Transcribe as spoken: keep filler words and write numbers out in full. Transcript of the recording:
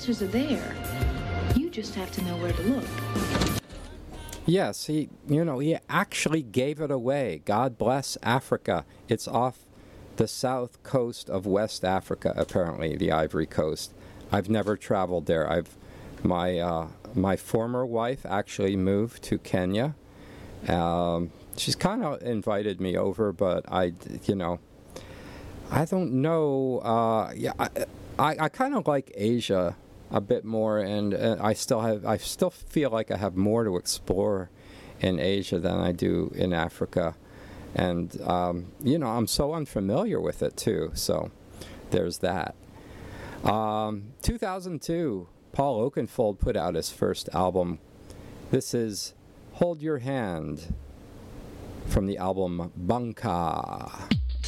answers are there. You just have to know where to look. Yes, he, you know, he actually gave it away. God bless Africa. It's off the south coast of West Africa, apparently, the Ivory Coast. I've never traveled there. I've, my, uh, my former wife actually moved to Kenya. Um, she's kind of invited me over, but I, you know, I don't know. Uh, yeah, I, I, I kind of like Asia a bit more, and, and I still have, I still feel like I have more to explore in Asia than I do in Africa. And, um, you know, I'm so unfamiliar with it, too. So there's that. Um, two thousand two, Paul Oakenfold put out his first album. This is Hold Your Hand from the album Banka.